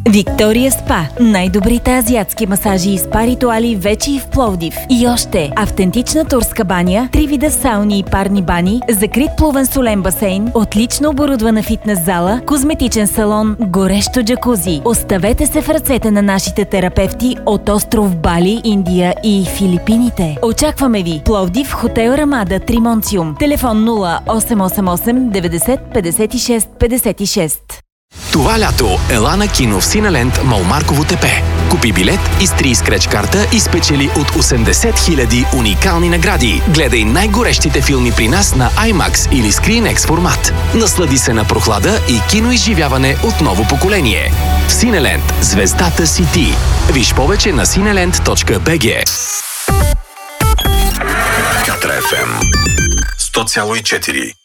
Виктория Спа. Най-добрите азиатски масажи и спа ритуали вече и в Пловдив. И още автентична турска баня, 3 вида сауни и парни бани, закрит плувен солен басейн, отлично оборудвана фитнес зала, козметичен салон, горещо джакузи. Оставете се в ръцете на нашите терапевти от остров Бали, Индия и Филипините. Очакваме ви. Пловдив, хотел Рамада, Тримонциум. Телефон 0888 90 56 56. Това лято ела на кино в Синеленд Малмарково тепе. Купи билет, изтри скреч карта и спечели от 80 000 уникални награди. Гледай най-горещите филми при нас на IMAX или ScreenX формат. Наслади се на прохлада и киноизживяване от ново поколение. В Синеленд звездата си ти. Виж повече на cineland.bg. Катра FM 100,4